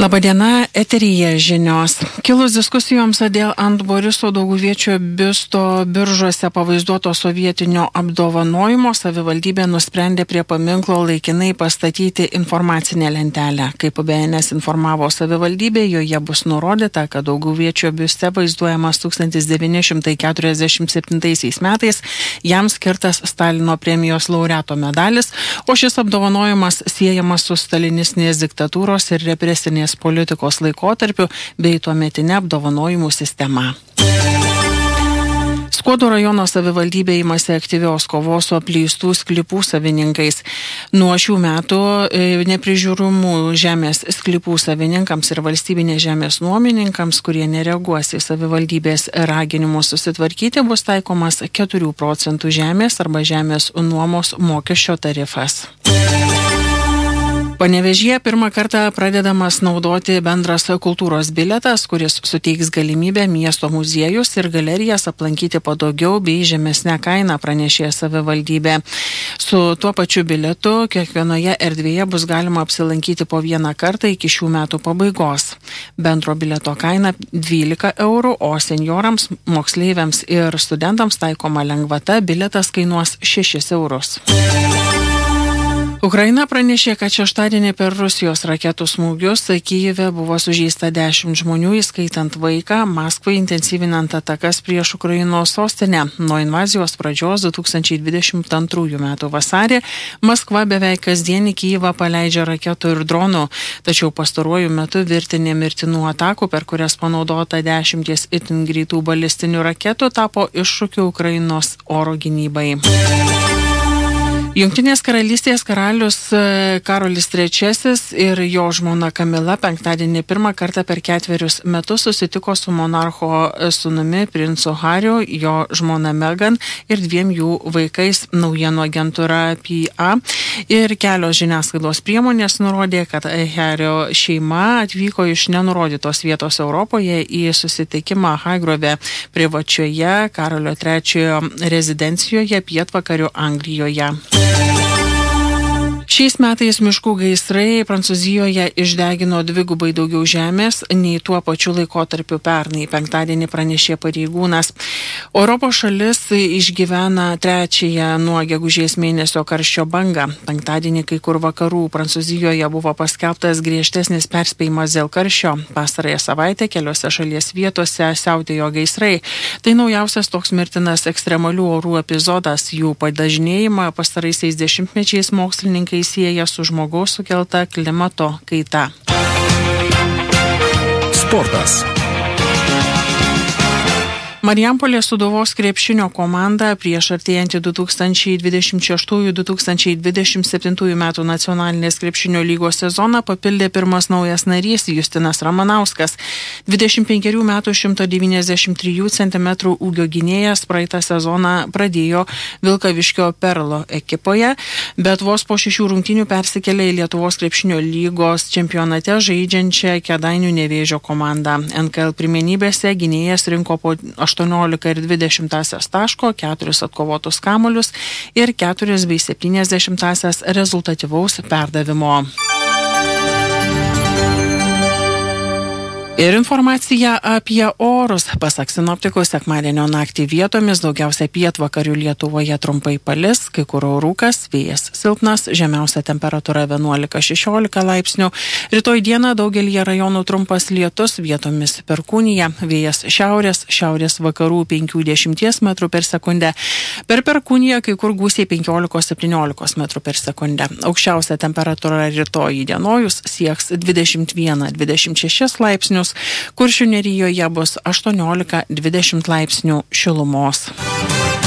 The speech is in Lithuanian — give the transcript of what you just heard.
Labadiena, eteryje žinios. Kilus diskusijoms dėl ant Boriso Dauguviečio biusto Biržuose pavaizduoto sovietinio apdovanojimo, savivaldybė nusprendė prie paminklo laikinai pastatyti informacinę lentelę. Kaip BNS informavo savivaldybė, joje bus nurodyta, kad Dauguviečio biuste vaizduojamas 1947 metais jam skirtas Stalino premijos laureato medalis, o šis apdovanojimas siejamas su stalinistinės diktatūros ir represinės politikos laikotarpiu bei tuometinė apdovanojimų sistema. Skuodo rajono savivaldybė imasi aktyvios kovos su apleistų sklypų savininkais. Nuo šių metų neprižiūrimų žemės sklypų savininkams ir valstybinės žemės nuomininkams, kurie nereaguos į savivaldybės raginimus susitvarkyti, bus taikomas 4 procentų žemės arba žemės nuomos mokesčio tarifas. Panevėžyje pirmą kartą pradedamas naudoti bendras kultūros bilietas, kuris suteiks galimybę miesto muziejus ir galerijas aplankyti patogiau bei žemesnę kainą, pranešė savivaldybė. Su tuo pačiu bilietu kiekvienoje erdvėje bus galima apsilankyti po vieną kartą iki šių metų pabaigos. Bendro bilieto kaina 12 eurų, o senjorams, moksleiviams ir studentams taikoma lengvata, bilietas kainuos 6 eurus. Ukraina pranešė, kad šeštadienį per Rusijos raketų smūgius Kyjive buvo sužeista 10 žmonių, įskaitant vaiką, Maskvai intensyvinant atakas prieš Ukrainos sostinę. Nuo invazijos pradžios 2022 metų vasarį Maskva beveik kasdien į Kyjivą paleidžia raketų ir dronų, tačiau pastaruoju metu virtinė mirtinų atakų, per kurias panaudota 10 itin greitų balistinių raketų, tapo iššūkiu Ukrainos oro gynybai. Jungtinės karalystės karalius Karolis III ir jo žmona Kamila penktadienį pirmą kartą per 4 metus susitiko su monarcho sūnumi princu Hariu, jo žmona Meghan ir 2 jų vaikais. Naujienų agentūra PA ir kelios žiniasklaidos priemonės nurodė, kad Hario šeima atvyko iš nenurodytos vietos Europoje į susitikimą Highgrove privačioje Karolio III rezidencijoje pietvakarių Anglijoje. Šiais metais miškų gaisrai Prancūzijoje išdegino 2 daugiau žemės nei tuo pačiu laikotarpiu pernai, penktadienį pranešė pareigūnas. Europos šalis išgyvena 3 nuo gegužės mėnesio karščio bangą. Penktadienį kai kur vakarų Prancūzijoje buvo paskelbtas griežtesnis perspėjimas dėl karščio. Pastarąją savaitę keliose šalies vietose siautėjo gaisrai. Tai naujausias toks mirtinas ekstremalių orų epizodas. Jų padažnėjimą pastaraisiais dešimtmečiais mokslininkai sieja su žmogaus sukelta klimato kaita. Sportas. Marijampolės Sūduvos krepšinio komanda prieš artėjantį 2026-2027 metų nacionalinės krepšinio lygos sezoną papildė pirmas naujas narys Justinas Ramanauskas. 25 metų 193 cm ūgio gynėjas praeitą sezoną pradėjo Vilkaviškio Perlo ekipoje, bet vos po 6 rungtynių persikėlė į Lietuvos krepšinio lygos čempionate žaidžiančią Kėdainių Nevėžio komandą. NKL pirmenybėse gynėjas rinko po 18,20 taško, 4 atkovotus kamuolius ir 4,70 rezultatyvaus perdavimo. Ir informacija apie orus. Pasak sinoptikų, sekmadienio naktį vietomis daugiausia pietvakarių Lietuvoje trumpai palis, kai kur rūkas, vėjas silpnas, žemiausia temperatūra 11-16 laipsnių. Rytoj dieną daugelį rajonų trumpas lietus, vietomis perkūnija, vėjas šiaurės vakarų 5-10 metrų per sekundę. Per perkūniją kai kur gūsiai 15-17 metrų per sekundę. Aukščiausia temperatūra rytoj įdienojus sieks 21-26 laipsnių. Kuršių nerijoje bus 18-20 laipsnių šilumos.